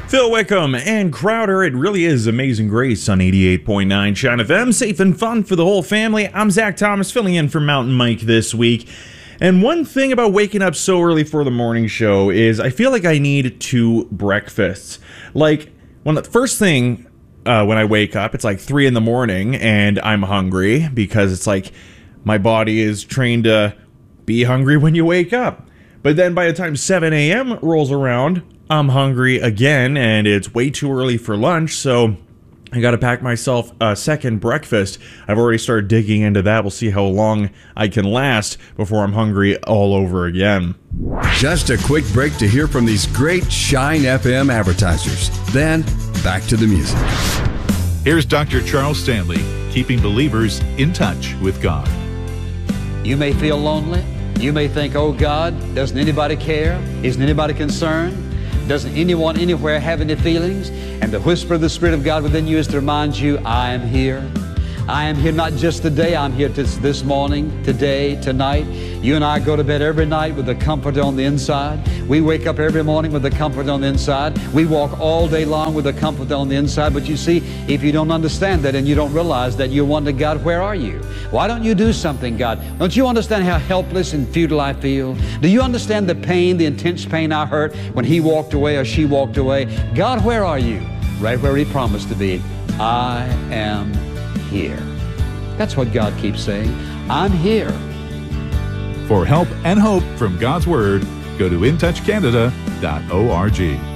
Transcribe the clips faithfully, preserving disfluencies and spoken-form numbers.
Phil Wickham and Crowder, it really is Amazing Grace on eighty-eight point nine Shine F M. Safe and fun for the whole family. I'm Zach Thomas, filling in for Mountain Mike this week. And one thing about waking up so early for the morning show is I feel like I need two breakfasts. Like, when the first thing uh, when I wake up, it's like three in the morning and I'm hungry because it's like my body is trained to be hungry when you wake up. But then by the time seven a.m. rolls around, I'm hungry again, and it's way too early for lunch, so I gotta pack myself a second breakfast. I've already started digging into that. We'll see how long I can last before I'm hungry all over again. Just a quick break to hear from these great Shine F M advertisers. Then, back to the music. Here's Doctor Charles Stanley, keeping believers in touch with God. You may feel lonely. You may think, oh God, doesn't anybody care? Isn't anybody concerned? Doesn't anyone anywhere have any feelings? And the whisper of the Spirit of God within you is to remind you, I am here. I am here not just today, I'm here this morning, today, tonight. You and I go to bed every night with the comfort on the inside. We wake up every morning with the comfort on the inside. We walk all day long with the comfort on the inside. But you see, if you don't understand that and you don't realize that, you're wondering, God, where are you? Why don't you do something, God? Don't you understand how helpless and futile I feel? Do you understand the pain, the intense pain I hurt when he walked away or she walked away? God, where are you? Right where he promised to be. I am here. That's what God keeps saying. I'm here. For help and hope from God's Word, go to in touch canada dot org.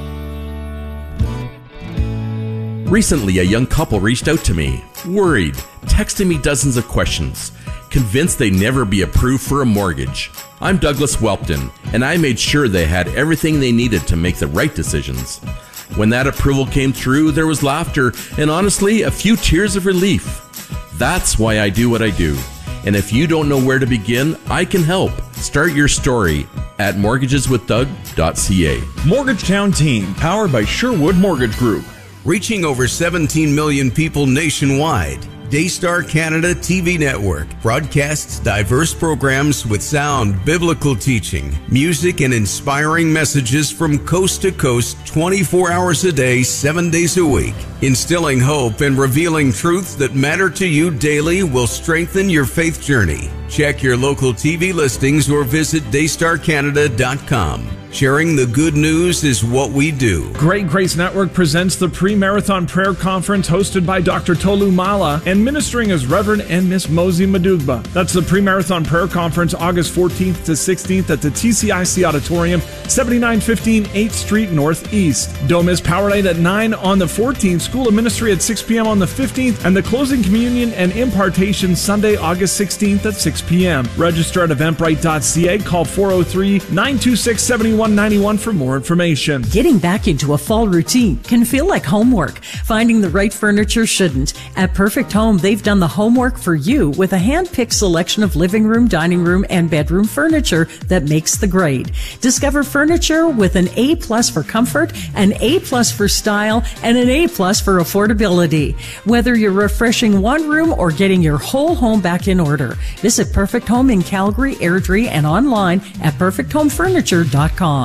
Recently, a young couple reached out to me, worried, texting me dozens of questions, convinced they'd never be approved for a mortgage. I'm Douglas Welpton, and I made sure they had everything they needed to make the right decisions. When that approval came through, there was laughter and, honestly, a few tears of relief. That's why I do what I do. And if you don't know where to begin, I can help. Start your story at mortgages with doug dot c a. Mortgagetown Team, powered by Sherwood Mortgage Group. Reaching over seventeen million people nationwide, Daystar Canada T V Network broadcasts diverse programs with sound biblical teaching, music, and inspiring messages from coast to coast twenty-four hours a day, seven days a week. Instilling hope and revealing truths that matter to you daily will strengthen your faith journey. Check your local T V listings or visit daystar canada dot com. Sharing the good news is what we do. Great Grace Network presents the Pre-Marathon Prayer Conference hosted by Doctor Tolu Mala and ministering as Reverend and Miss Mosey Madugba. That's the Pre-Marathon Prayer Conference August fourteenth to sixteenth at the T C I C Auditorium, seventy-nine fifteen eighth Street Northeast. Don't miss Power Night at nine on the fourteenth, School of Ministry at six p.m. on the fifteenth, and the closing communion and impartation Sunday, August sixteenth at six p.m. Register at eventbrite dot c a. Call four oh three, nine two six, seven one nine one for more information. Getting back into a fall routine can feel like homework. Finding the right furniture shouldn't. At Perfect Home, they've done the homework for you with a hand-picked selection of living room, dining room, and bedroom furniture that makes the grade. Discover furniture with an A plus for comfort, an A plus for style, and an A plus for affordability. Whether you're refreshing one room or getting your whole home back in order, visit Perfect Home in Calgary, Airdrie, and online at perfect home furniture dot com.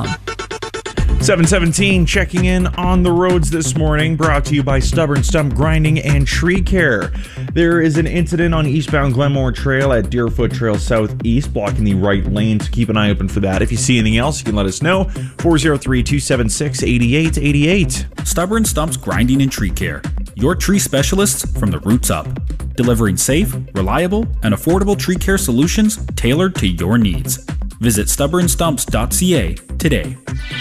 seven seventeen, checking in on the roads this morning, brought to you by Stubborn Stump Grinding and Tree Care. There is an incident on eastbound Glenmore Trail at Deerfoot Trail Southeast, blocking the right lane, so keep an eye open for that. If you see anything else, you can let us know. four oh three, two seven six, eight eight eight eight. Stubborn Stumps Grinding and Tree Care. Your tree specialists from the roots up. Delivering safe, reliable, and affordable tree care solutions tailored to your needs. Visit stubborn stumps dot c a today.